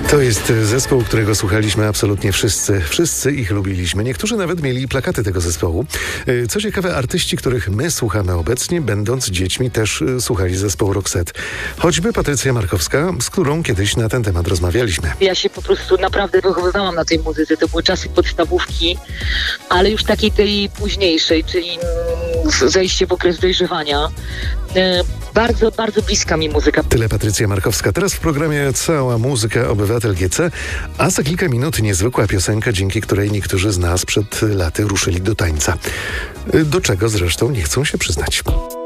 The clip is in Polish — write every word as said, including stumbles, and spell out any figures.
To jest zespół, którego słuchaliśmy absolutnie wszyscy. Wszyscy ich lubiliśmy. Niektórzy nawet mieli plakaty tego zespołu. Co ciekawe, artyści, których my słuchamy obecnie, będąc dziećmi, też słuchali zespołu Roxette. Choćby Patrycja Markowska, z którą kiedyś na ten temat rozmawialiśmy. Ja się po prostu naprawdę wychowywałam na tej muzyce. To były czasy podstawówki, ale już takiej tej późniejszej, czyli zejście w okres dojrzewania. Bardzo, bardzo bliska mi muzyka. Tyle Patrycja Markowska. Teraz w programie cała muzyka Obywatel G C, a za kilka minut niezwykła piosenka, dzięki której niektórzy z nas przed laty ruszyli do tańca. Do czego zresztą nie chcą się przyznać.